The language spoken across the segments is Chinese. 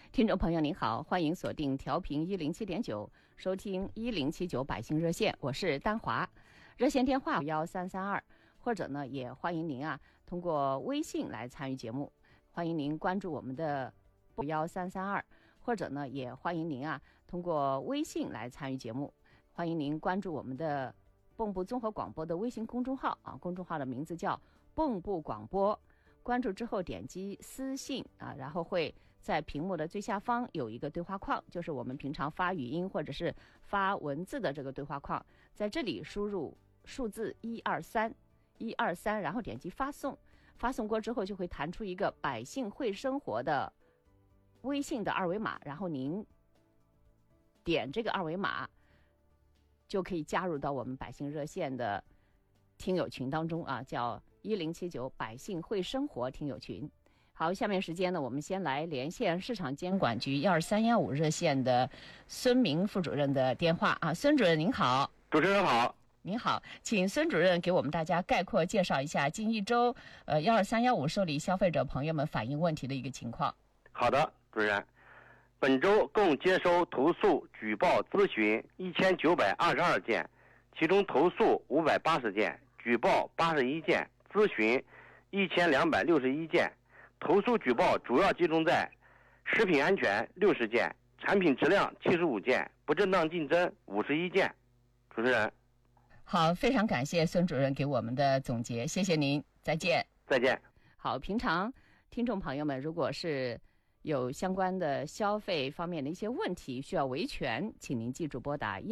听众朋友您好，欢迎锁定调频107.9，收听1079百姓热线，我是丹华。热线电话1332，或者呢也欢迎您通过微信来参与节目。欢迎您关注我们的1332，或者呢也欢迎您通过微信来参与节目。欢迎您关注我们的蚌埠综合广播的微信公众号公众号的名字叫蚌埠广播。关注之后点击私信然后会在屏幕的最下方有一个对话框，就是我们平常发语音或者是发文字的这个对话框，在这里输入数字123，然后点击发送，发送过之后就会弹出一个百姓会生活的微信的二维码，然后您点这个二维码就可以加入到我们百姓热线的听友群当中叫1079百姓会生活听友群。好，下面时间呢，我们先来连线市场监管局12315热线的孙明副主任的电话孙主任您好。 主持人好。 您好，请孙主任给我们大家概括介绍一下近一周12315受理消费者朋友们反映问题的一个情况。 好的，主持人，本周共接收投诉、举报、咨询1922件，其中投诉580件，举报81件，咨询1261件。投诉举报主要集中在食品安全60件，产品质量75件，不正当竞争51件。主持人。 好，非常感谢孙主任给我们的总结，谢谢您，再见。 再见。 好，平常听众朋友们如果是有相关的消费方面的一些问题需要维权，请您记住拨打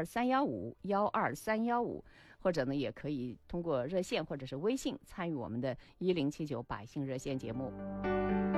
12315，或者呢也可以通过热线或者是微信参与我们的1079百姓热线节目。